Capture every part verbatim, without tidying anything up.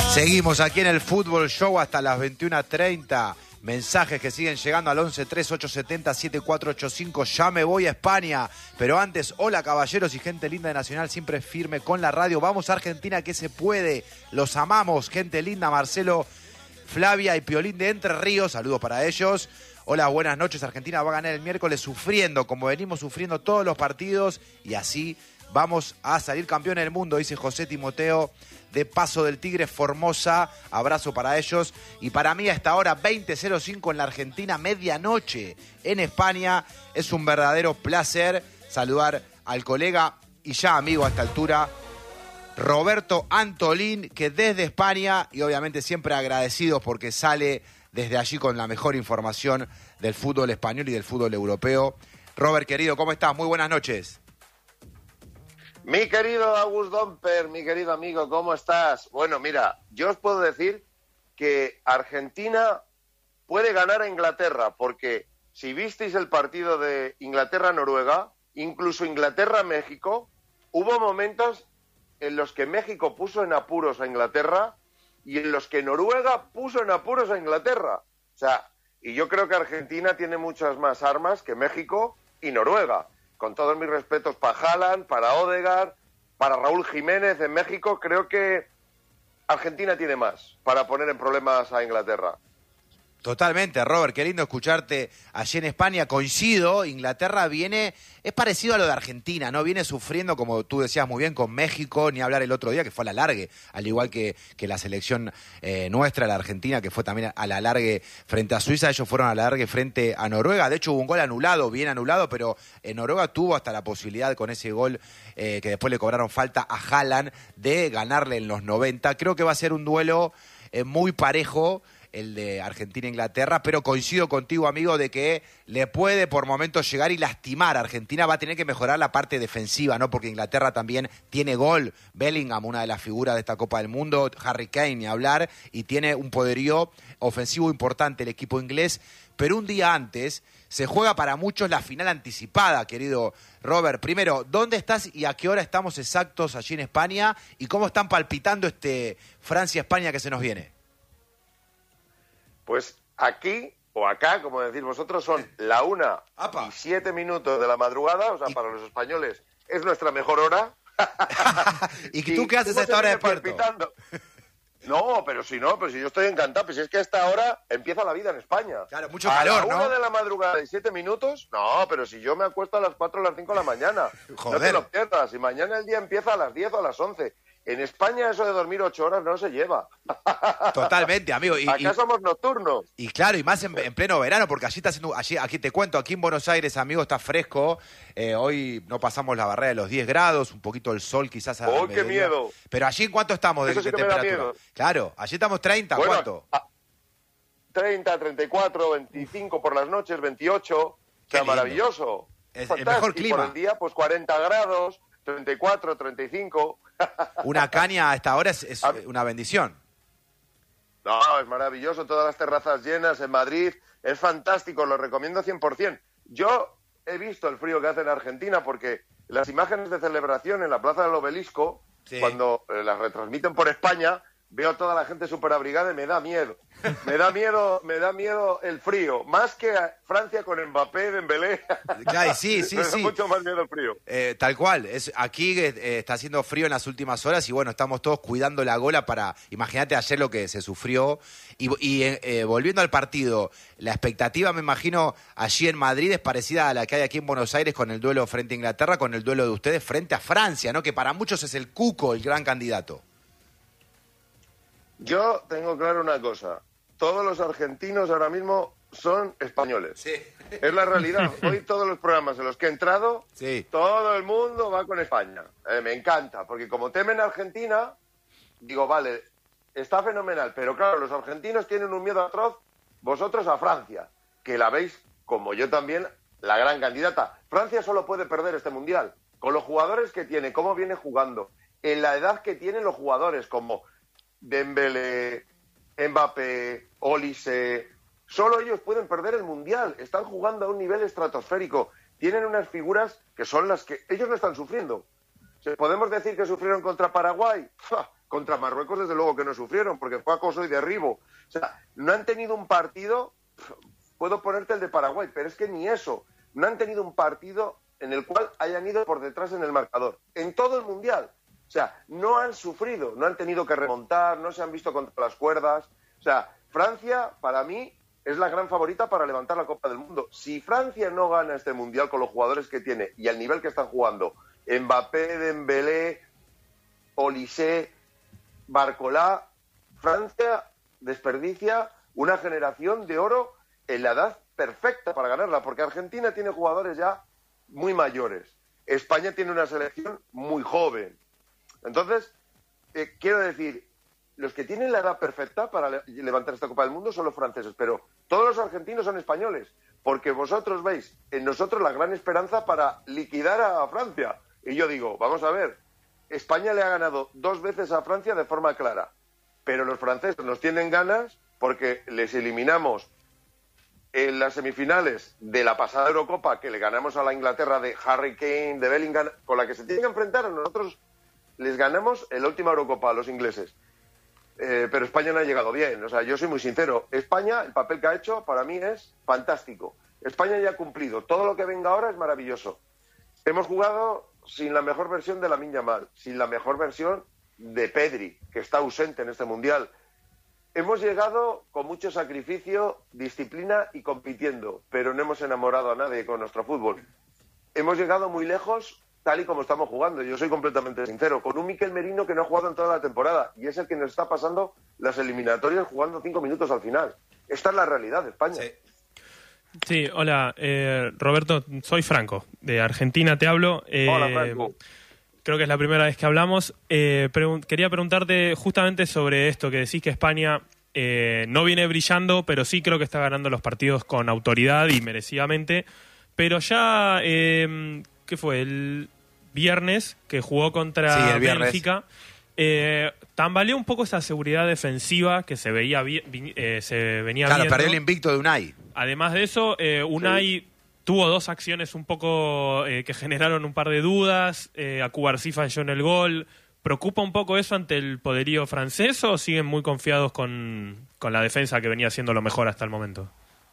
Seguimos aquí en el Fútbol Show hasta las veintiuna treinta. Mensajes que siguen llegando al once tres ocho siete cero siete cuatro ocho cinco. Ya me voy a España. Pero antes, hola caballeros y gente linda de Nacional, siempre firme con la radio. Vamos a Argentina que se puede. Los amamos, gente linda. Marcelo, Flavia y Piolín de Entre Ríos. Saludos para ellos. Hola, buenas noches. Argentina va a ganar el miércoles sufriendo, como venimos sufriendo todos los partidos. Y así vamos a salir campeón del mundo, dice José Timoteo de Paso del Tigre, Formosa. Abrazo para ellos. Y para mí a esta hora, veinte cero cinco en la Argentina, medianoche en España. Es un verdadero placer saludar al colega y ya amigo a esta altura, Roberto Antolín, que desde España, y obviamente siempre agradecidos porque sale desde allí con la mejor información del fútbol español y del fútbol europeo. Robert, querido, ¿cómo estás? Muy buenas noches. Mi querido August Domper, mi querido amigo, ¿cómo estás? Bueno, mira, yo os puedo decir que Argentina puede ganar a Inglaterra, porque si visteis el partido de Inglaterra-Noruega, incluso Inglaterra-México, hubo momentos en los que México puso en apuros a Inglaterra y en los que Noruega puso en apuros a Inglaterra. O sea, y yo creo que Argentina tiene muchas más armas que México y Noruega. Con todos mis respetos para Haaland, para Odegaard, para Raúl Jiménez en México, creo que Argentina tiene más para poner en problemas a Inglaterra. Totalmente, Robert, qué lindo escucharte allí en España. Coincido, Inglaterra viene, es parecido a lo de Argentina, ¿no? Viene sufriendo, como tú decías muy bien, con México, ni hablar el otro día, que fue a la largue, al igual que, que la selección eh, nuestra, la Argentina, que fue también a la largue frente a Suiza. Ellos fueron a la largue frente a Noruega. De hecho, hubo un gol anulado, bien anulado, pero eh, Noruega tuvo hasta la posibilidad con ese gol eh, que después le cobraron falta a Haaland de ganarle en los noventa. Creo que va a ser un duelo eh, muy parejo, el de Argentina-Inglaterra, pero coincido contigo, amigo, de que le puede por momentos llegar y lastimar. Argentina va a tener que mejorar la parte defensiva, ¿no? Porque Inglaterra también tiene gol. Bellingham, una de las figuras de esta Copa del Mundo, Harry Kane, ni hablar, y tiene un poderío ofensivo importante el equipo inglés. Pero un día antes se juega para muchos la final anticipada, querido Robert. Primero, ¿dónde estás y a qué hora estamos exactos allí en España? ¿Y cómo están palpitando este Francia-España que se nos viene? Pues aquí, o acá, como decís vosotros, son la una Apa. y siete minutos de la madrugada, o sea, y... para los españoles es nuestra mejor hora. ¿Y tú qué haces a esta hora despierto? No, pero si no, pero si yo estoy encantado, pues si es que a esta hora empieza la vida en España. Claro, mucho calor, ¿no? A la una de la madrugada y siete minutos, no, pero si yo me acuesto a las cuatro o las cinco de la mañana. Joder. No te lo pierdas, y mañana el día empieza a las diez o a las once. En España eso de dormir ocho horas no se lleva. Totalmente, amigo. Y, Acá y, somos nocturnos. Y claro, y más en, en pleno verano, porque allí está haciendo, allí, aquí te cuento, aquí en Buenos Aires, amigo, está fresco. Eh, hoy no pasamos la barrera de los diez grados, un poquito el sol quizás. ¡Oh, qué miedo! Pero allí, ¿en cuánto estamos de, eso sí de que me da temperatura? miedo. Claro, allí estamos treinta, bueno, ¿cuánto? treinta, treinta y cuatro, veinticinco por las noches, veintiocho. O sea, maravilloso. Es el mejor clima. Y por el día, pues cuarenta grados, treinta y cuatro, treinta y cinco. Una caña a esta hora es, es una bendición. No, es maravilloso, todas las terrazas llenas en Madrid, es fantástico, lo recomiendo cien por ciento. Yo he visto el frío que hace en Argentina porque las imágenes de celebración en la Plaza del Obelisco, sí, cuando eh, las retransmiten por España, veo toda la gente súper abrigada y me da miedo. Me da miedo, me da miedo el frío. Más que a Francia con Mbappé, Dembélé. Claro, sí, sí, me sí. da mucho más miedo el frío. Eh, tal cual. Es, aquí eh, está haciendo frío en las últimas horas y bueno, estamos todos cuidando la gola para... Imagínate ayer lo que se sufrió. Y, y eh, volviendo al partido, la expectativa, me imagino, allí en Madrid es parecida a la que hay aquí en Buenos Aires con el duelo frente a Inglaterra, con el duelo de ustedes frente a Francia, ¿no? Que para muchos es el cuco, el gran candidato. Yo tengo claro una cosa. Todos los argentinos ahora mismo son españoles. Sí. Es la realidad. Hoy todos los programas en los que he entrado, sí, todo el mundo va con España. Eh, me encanta, porque como temen a Argentina, digo, vale, está fenomenal. Pero claro, los argentinos tienen un miedo atroz, vosotros a Francia, que la veis, como yo también, la gran candidata. Francia solo puede perder este Mundial. Con los jugadores que tiene, cómo viene jugando, en la edad que tienen los jugadores, como Dembélé, Mbappé, Olise, solo ellos pueden perder el Mundial. Están jugando a un nivel estratosférico. Tienen unas figuras que son las que ellos no están sufriendo. ¿Podemos decir que sufrieron contra Paraguay? Contra Marruecos, desde luego que no sufrieron, porque fue acoso y derribo. O sea, no han tenido un partido, puedo ponerte el de Paraguay, pero es que ni eso. No han tenido un partido en el cual hayan ido por detrás en el marcador. En todo el Mundial. O sea, no han sufrido, no han tenido que remontar, no se han visto contra las cuerdas. O sea, Francia, para mí, es la gran favorita para levantar la Copa del Mundo. Si Francia no gana este Mundial con los jugadores que tiene y al nivel que están jugando, Mbappé, Dembélé, Olise, Barcolá, Francia desperdicia una generación de oro en la edad perfecta para ganarla, porque Argentina tiene jugadores ya muy mayores. España tiene una selección muy joven. Entonces, eh, quiero decir, los que tienen la edad perfecta para le- levantar esta Copa del Mundo son los franceses, pero todos los argentinos son españoles, porque vosotros veis en nosotros la gran esperanza para liquidar a Francia. Y yo digo, vamos a ver, España le ha ganado dos veces a Francia de forma clara, pero los franceses nos tienen ganas porque les eliminamos en las semifinales de la pasada Eurocopa, que le ganamos a la Inglaterra de Harry Kane, de Bellingham, con la que se tienen que enfrentar a nosotros. Les ganamos en la última Eurocopa a los ingleses. Eh, pero España no ha llegado bien. O sea, yo soy muy sincero. España, el papel que ha hecho, para mí es fantástico. España ya ha cumplido. Todo lo que venga ahora es maravilloso. Hemos jugado sin la mejor versión de Lamine Yamal, sin la mejor versión de Pedri, que está ausente en este Mundial. Hemos llegado con mucho sacrificio, disciplina y compitiendo, pero no hemos enamorado a nadie con nuestro fútbol. Hemos llegado muy lejos tal y como estamos jugando. Yo soy completamente sincero, con un Mikel Merino que no ha jugado en toda la temporada y es el que nos está pasando las eliminatorias jugando cinco minutos al final. Esta es la realidad de España. Sí. Sí, hola, eh, Roberto, soy Franco, de Argentina te hablo. Eh, Hola, Franco. Creo que es la primera vez que hablamos. Eh, pregun- quería preguntarte justamente sobre esto, que decís que España eh, no viene brillando, pero sí creo que está ganando los partidos con autoridad y merecidamente. Pero ya, eh, ¿qué fue? El viernes, que jugó contra Sí, el viernes. Bélgica, eh, tambaleó un poco esa seguridad defensiva que se veía vi- vi- eh, se venía Claro, viendo. perdió el invicto de Unai. Además de eso, eh, Unai tuvo dos acciones un poco eh, que generaron un par de dudas. Eh, a Cubarsí falló en el gol. ¿Preocupa un poco eso ante el poderío francés o siguen muy confiados con, con la defensa que venía siendo lo mejor hasta el momento?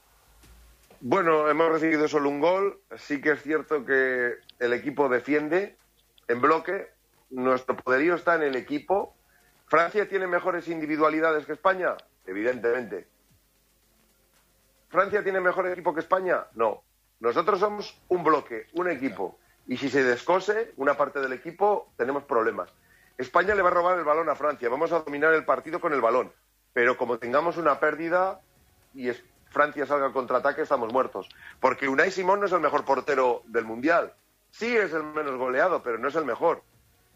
Bueno, hemos recibido solo un gol. Sí que es cierto que el equipo defiende en bloque. Nuestro poderío está en el equipo. ¿Francia tiene mejores individualidades que España? Evidentemente. ¿Francia tiene mejor equipo que España? No. Nosotros somos un bloque, un equipo. Y si se descose una parte del equipo, tenemos problemas. España le va a robar el balón a Francia. Vamos a dominar el partido con el balón. Pero como tengamos una pérdida y es- Francia salga al contraataque, estamos muertos. Porque Unai Simón no es el mejor portero del Mundial. Sí es el menos goleado, pero no es el mejor.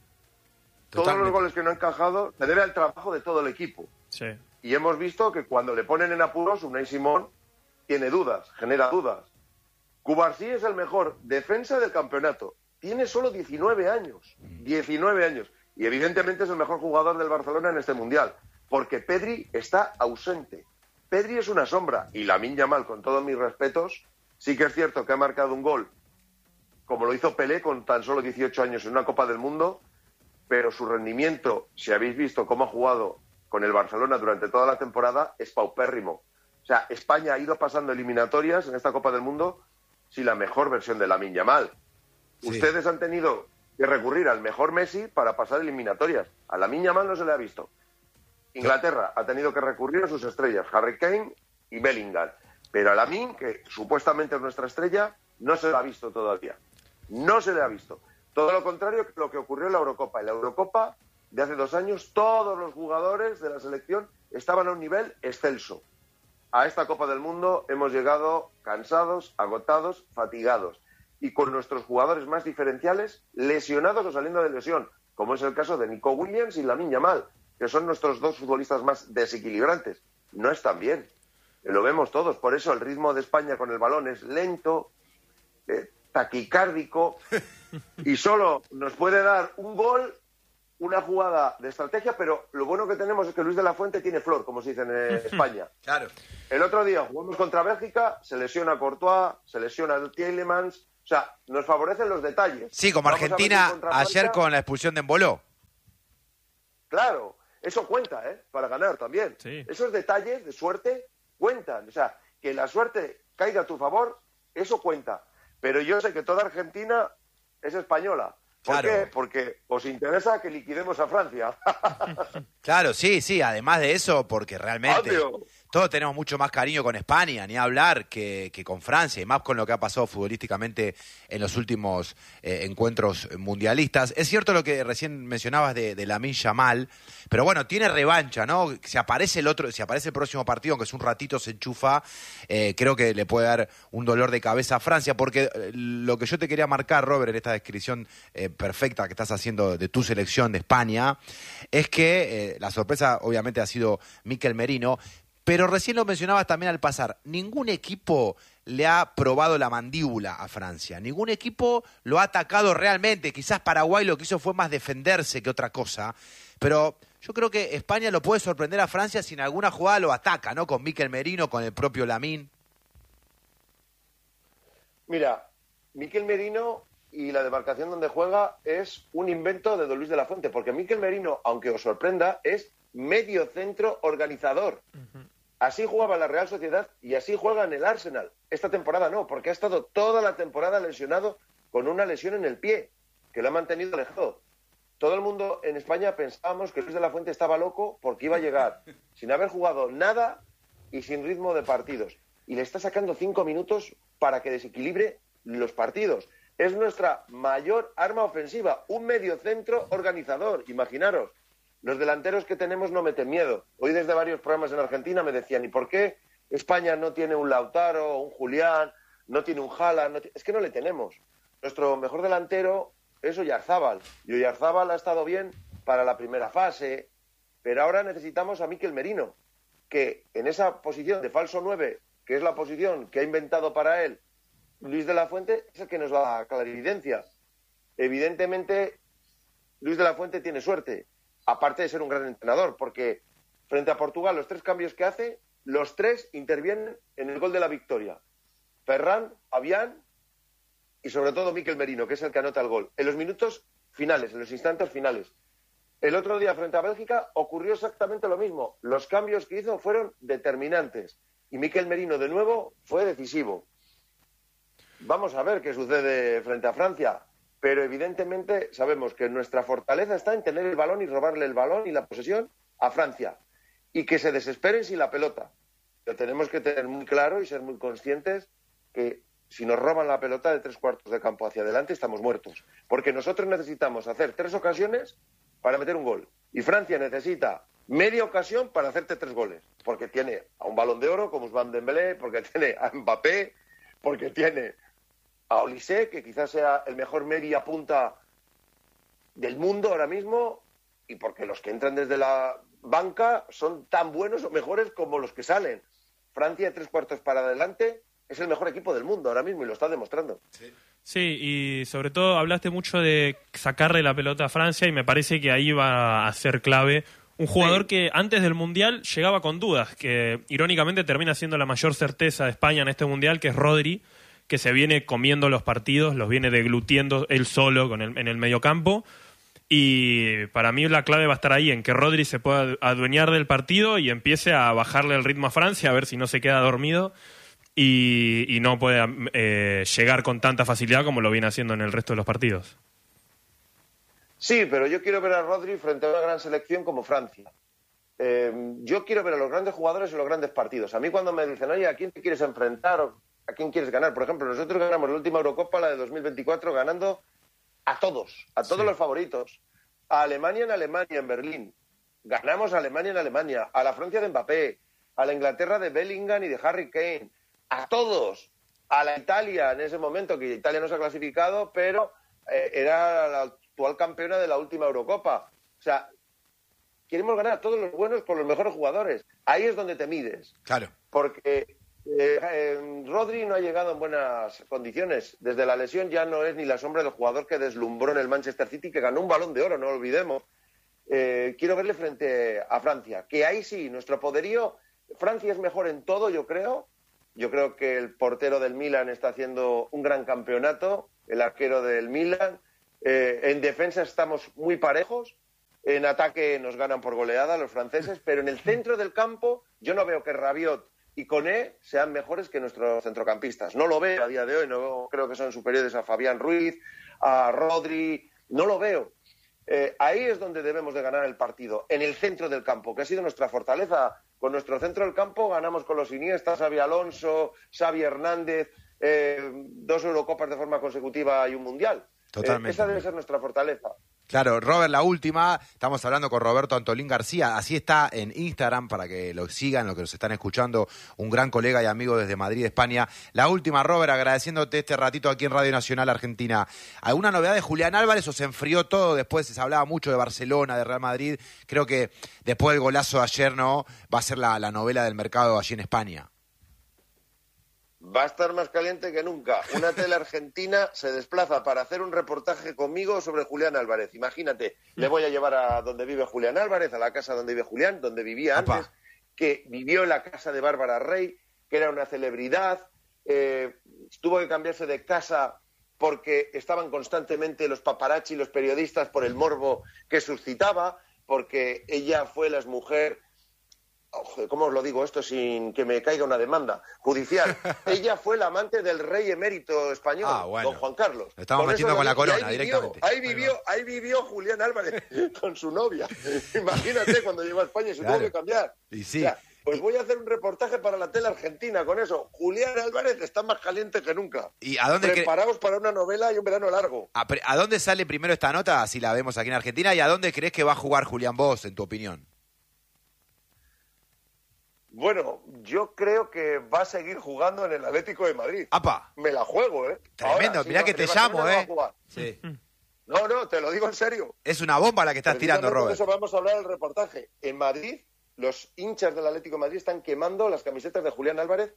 Todos Totalmente. los goles que no ha encajado se debe al trabajo de todo el equipo. Sí. Y hemos visto que cuando le ponen en apuros, Unai Simón tiene dudas, genera dudas. Cubarsí es el mejor defensa del campeonato. Tiene solo diecinueve años. diecinueve años. Y evidentemente es el mejor jugador del Barcelona en este Mundial. Porque Pedri está ausente. Pedri es una sombra. Y Lamine Yamal, con todos mis respetos, sí que es cierto que ha marcado un gol, como lo hizo Pelé con tan solo dieciocho años en una Copa del Mundo, pero su rendimiento, si habéis visto cómo ha jugado con el Barcelona durante toda la temporada, es paupérrimo. O sea, España ha ido pasando eliminatorias en esta Copa del Mundo sin la mejor versión de Lamine Yamal. Sí. Ustedes han tenido que recurrir al mejor Messi para pasar eliminatorias. A Lamine Yamal no se le ha visto. Inglaterra ha tenido que recurrir a sus estrellas, Harry Kane y Bellingham. Pero a Lamine, que supuestamente es nuestra estrella, no se le ha visto todavía. No se le ha visto. Todo lo contrario que lo que ocurrió en la Eurocopa. En la Eurocopa de hace dos años, todos los jugadores de la selección estaban a un nivel excelso. A esta Copa del Mundo hemos llegado cansados, agotados, fatigados. Y con nuestros jugadores más diferenciales lesionados o saliendo de lesión, como es el caso de Nico Williams y Lamine Yamal, que son nuestros dos futbolistas más desequilibrantes. No están bien. Lo vemos todos. Por eso el ritmo de España con el balón es lento, eh, taquicárdico, y solo nos puede dar un gol, una jugada de estrategia, pero lo bueno que tenemos es que Luis de la Fuente tiene flor, como se dice en eh, España. Claro. El otro día jugamos contra Bélgica, se lesiona Courtois, se lesiona Tielemans, o sea, nos favorecen los detalles. Sí, como Vamos a ver si Argentina contra ayer Francia- con la expulsión de Emboló. Claro, eso cuenta, ¿eh? Para ganar también. Sí. Esos detalles de suerte cuentan. O sea, que la suerte caiga a tu favor, eso cuenta. Pero yo sé que toda Argentina es española. ¿Por Claro. qué? Porque os interesa que liquidemos a Francia. Claro, sí, sí, además de eso, porque realmente Obvio. todos tenemos mucho más cariño con España, ni hablar, que, que con Francia, y más con lo que ha pasado futbolísticamente en los últimos eh, encuentros mundialistas. Es cierto lo que recién mencionabas de, de Lamine Yamal, pero bueno, tiene revancha, ¿no? Si aparece el otro, si aparece el próximo partido, aunque es un ratito se enchufa, eh, creo que le puede dar un dolor de cabeza a Francia, porque eh, lo que yo te quería marcar, Robert, en esta descripción eh, perfecta que estás haciendo de tu selección de España, es que eh, la sorpresa obviamente ha sido Mikel Merino, pero recién lo mencionabas también al pasar, ningún equipo le ha probado la mandíbula a Francia, ningún equipo lo ha atacado realmente, quizás Paraguay lo que hizo fue más defenderse que otra cosa, pero yo creo que España lo puede sorprender a Francia si en alguna jugada lo ataca, ¿no? Con Mikel Merino, con el propio Lamine. Mira, Mikel Merino y la demarcación donde juega es un invento de Don Luis de la Fuente, porque Mikel Merino, aunque os sorprenda, es medio centro organizador. Uh-huh. Así jugaba la Real Sociedad y así juega en el Arsenal. Esta temporada no, porque ha estado toda la temporada lesionado con una lesión en el pie, que lo ha mantenido alejado. Todo el mundo en España pensábamos que Luis de la Fuente estaba loco porque iba a llegar sin haber jugado nada y sin ritmo de partidos. Y le está sacando cinco minutos para que desequilibre los partidos. Es nuestra mayor arma ofensiva, un mediocentro organizador. Imaginaros, los delanteros que tenemos no meten miedo. Hoy desde varios programas en Argentina me decían, ¿y por qué España no tiene un Lautaro, un Julián, no tiene un Haaland? No t-? Es que no le tenemos. Nuestro mejor delantero es Oyarzábal. Y Oyarzábal ha estado bien para la primera fase, pero ahora necesitamos a Mikel Merino, que en esa posición de falso nueve, que es la posición que ha inventado para él Luis de la Fuente, es el que nos da clarividencia. Evidentemente, Luis de la Fuente tiene suerte, aparte de ser un gran entrenador, porque frente a Portugal, los tres cambios que hace, los tres intervienen en el gol de la victoria. Ferran, Fabián y sobre todo Mikel Merino, que es el que anota el gol. En los minutos finales, en los instantes finales. El otro día frente a Bélgica ocurrió exactamente lo mismo. Los cambios que hizo fueron determinantes. Y Mikel Merino, de nuevo, fue decisivo. Vamos a ver qué sucede frente a Francia, pero evidentemente sabemos que nuestra fortaleza está en tener el balón y robarle el balón y la posesión a Francia, y que se desesperen sin la pelota. Pero tenemos que tener muy claro y ser muy conscientes que si nos roban la pelota de tres cuartos de campo hacia adelante estamos muertos, porque nosotros necesitamos hacer tres ocasiones para meter un gol, y Francia necesita media ocasión para hacerte tres goles, porque tiene a un Balón de Oro como Ousmane Dembélé, porque tiene a Mbappé, porque tiene a Olise, que quizás sea el mejor media punta del mundo ahora mismo, y porque los que entran desde la banca son tan buenos o mejores como los que salen. Francia, tres cuartos para adelante, es el mejor equipo del mundo ahora mismo y lo está demostrando. Sí. Sí, y sobre todo hablaste mucho de sacarle la pelota a Francia y me parece que ahí va a ser clave un jugador sí. que antes del Mundial llegaba con dudas, que irónicamente termina siendo la mayor certeza de España en este Mundial, que es Rodri, que se viene comiendo los partidos, los viene deglutiendo él solo con el, en el mediocampo. Y para mí la clave va a estar ahí, en que Rodri se pueda adueñar del partido y empiece a bajarle el ritmo a Francia, a ver si no se queda dormido y, y no pueda eh, llegar con tanta facilidad como lo viene haciendo en el resto de los partidos. Sí, pero yo quiero ver a Rodri frente a una gran selección como Francia. Eh, yo quiero ver a los grandes jugadores en los grandes partidos. A mí cuando me dicen, oye, ¿a quién te quieres enfrentar o a quién quieres ganar? Por ejemplo, nosotros ganamos la última Eurocopa, la de dos mil veinticuatro, ganando a todos, a todos sí. los favoritos. A Alemania en Alemania, en Berlín. Ganamos a Alemania en Alemania. A la Francia de Mbappé. A la Inglaterra de Bellingham y de Harry Kane. A todos. A la Italia en ese momento, que Italia no se ha clasificado, pero eh, era la actual campeona de la última Eurocopa. O sea, queremos ganar a todos los buenos por los mejores jugadores. Ahí es donde te mides. Claro. Porque Eh, eh, Rodri no ha llegado en buenas condiciones. Desde la lesión ya no es ni la sombra del jugador que deslumbró en el Manchester City, que ganó un Balón de Oro, no lo olvidemos. Eh, quiero verle frente a Francia, que ahí sí, nuestro poderío, Francia es mejor en todo, yo creo. Yo creo que el portero del Milan está haciendo un gran campeonato, el arquero del Milan. Eh, en defensa estamos muy parejos. En ataque nos ganan por goleada los franceses, pero en el centro del campo yo no veo que Rabiot y Koné sean mejores que nuestros centrocampistas. No lo veo a día de hoy, no creo que son superiores a Fabián Ruiz, a Rodri, no lo veo. Eh, ahí es donde debemos de ganar el partido, en el centro del campo, que ha sido nuestra fortaleza. Con nuestro centro del campo ganamos con los Iniesta, Xavi Alonso, Xavi Hernández, eh, dos Eurocopas de forma consecutiva y un Mundial. Totalmente. Eh, esa debe ser nuestra fortaleza. Claro, Robert, la última, estamos hablando con Roberto Antolín García, así está en Instagram para que lo sigan, los que nos están escuchando, un gran colega y amigo desde Madrid, España. La última, Robert, agradeciéndote este ratito aquí en Radio Nacional Argentina. ¿Alguna novedad de Julián Álvarez o se enfrió todo? Después se hablaba mucho de Barcelona, de Real Madrid. Creo que después del golazo de ayer, ¿no? Va a ser la, la novela del mercado allí en España. Va a estar más caliente que nunca. Una tele argentina se desplaza para hacer un reportaje conmigo sobre Julián Álvarez. Imagínate, le voy a llevar a donde vive Julián Álvarez, a la casa donde vive Julián, donde vivía antes, Opa. que vivió en la casa de Bárbara Rey, que era una celebridad, eh, tuvo que cambiarse de casa porque estaban constantemente los paparazzi y los periodistas por el morbo que suscitaba, porque ella fue la exmujer... ¿Cómo os lo digo esto sin que me caiga una demanda judicial? Ella fue la amante del rey emérito español, Ah, bueno. don Juan Carlos. Lo estamos Por metiendo eso con lo la digo. Y corona ahí vivió, directamente. Ahí vivió, ahí vivió Julián Álvarez con su novia. Imagínate cuando llegó a España y se Claro. tuvo que cambiar. Y sí. O sea, pues voy a hacer un reportaje para la tele argentina con eso. Julián Álvarez está más caliente que nunca. ¿Y a dónde cre- Preparaos para una novela y un verano largo. a, pre- ¿A dónde sale primero esta nota, si la vemos aquí en Argentina? ¿Y a dónde crees que va a jugar Julián vos, en tu opinión? Bueno, yo creo que va a seguir jugando en el Atlético de Madrid. ¡Apa! Me la juego, ¿eh? Tremendo, Ahora, sí, mirá no, que en te el Barcelona llamo, no va a ¿eh? jugar. Sí. No, no, te lo digo en serio. Es una bomba la que estás tirando, Precisamente de Robert. eso vamos a hablar en el reportaje. En Madrid, los hinchas del Atlético de Madrid están quemando las camisetas de Julián Álvarez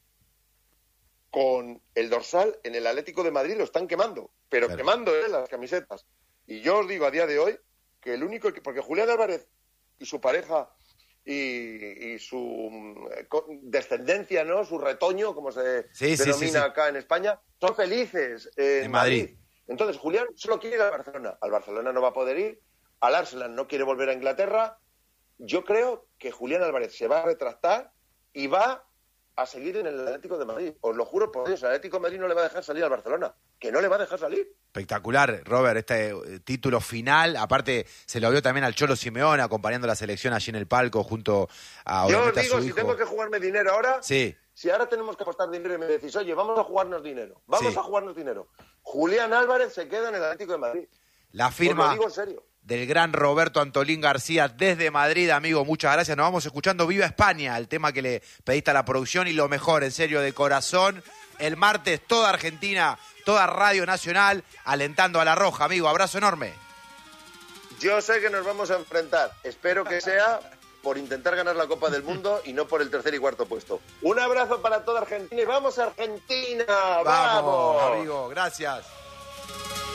con el dorsal en el Atlético de Madrid, lo están quemando, pero Claro. quemando ¿eh? las camisetas. Y yo os digo a día de hoy que el único que... Porque Julián Álvarez y su pareja y, y su eh, co- descendencia, ¿no? Su retoño, como se Sí, sí, denomina sí, sí. acá en España, son felices en, En Madrid. Madrid. Entonces, Julián solo quiere ir al Barcelona. Al Barcelona no va a poder ir, al Arsenal no quiere volver a Inglaterra. Yo creo que Julián Álvarez se va a retractar y va a seguir en el Atlético de Madrid. Os lo juro por Dios, el Atlético de Madrid no le va a dejar salir al Barcelona. Que no le va a dejar salir. Espectacular, Robert, este eh, título final. Aparte, se lo vio también al Cholo Simeone acompañando la selección allí en el palco junto a, Yo os obviamente, a digo, su si hijo. tengo que jugarme dinero ahora, Sí, si ahora tenemos que apostar dinero y me decís, oye, vamos a jugarnos dinero, vamos Sí. a jugarnos dinero. Julián Álvarez se queda en el Atlético de Madrid. la Os lo firma digo en serio. del gran Roberto Antolín García desde Madrid, amigo. Muchas gracias. Nos vamos escuchando Viva España, el tema que le pediste a la producción y lo mejor, en serio, de corazón. El martes, toda Argentina, toda Radio Nacional, alentando a la Roja, amigo. Abrazo enorme. Yo sé que nos vamos a enfrentar. Espero que sea por intentar ganar la Copa del Mundo y no por el tercer y cuarto puesto. Un abrazo para toda Argentina y vamos Argentina. Vamos, ¡Vamos! amigo. Gracias.